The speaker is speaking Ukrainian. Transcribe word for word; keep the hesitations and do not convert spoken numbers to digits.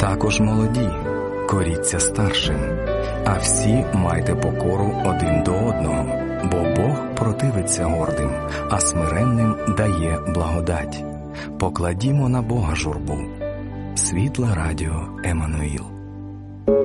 Також молоді, коріться старшим, а всі майте покору один до одного, бо Бог противиться гордим, а смиренним дає благодать. Покладімо на Бога журбу. Світле радіо Еммануїл.